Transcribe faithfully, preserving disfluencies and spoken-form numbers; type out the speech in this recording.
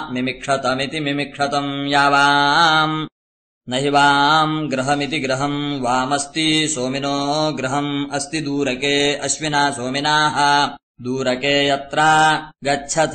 मिमिक्षतमिति मिमिक्षतम् यावाम् न हि वाम् ग्रहमिति ग्रहम् वामस्ति सोमिनो ग्रहम् अस्ति दूरके अश्विना सोमिनाः दूरके यत्र गच्छथ